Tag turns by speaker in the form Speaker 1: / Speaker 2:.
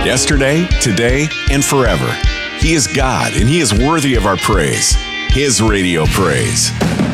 Speaker 1: yesterday, today, and forever. He is God, and He is worthy of our praise. His Radio Praise.